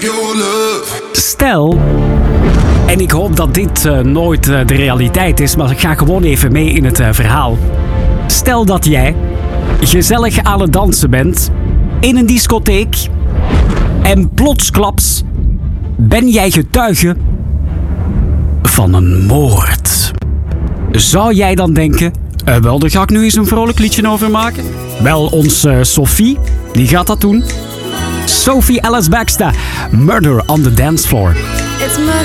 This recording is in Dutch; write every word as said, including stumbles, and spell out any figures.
Stel, en ik hoop dat dit uh, nooit uh, de realiteit is, maar ik ga gewoon even mee in het uh, verhaal. Stel dat jij gezellig aan het dansen bent in een discotheek en plotsklaps ben jij getuige van een moord. Zou jij dan denken, uh, wel, daar ga ik nu eens een vrolijk liedje over maken? Wel, ons uh, Sophie, die gaat dat doen. Sophie Ellis-Bextor, Murder on the Dance Floor.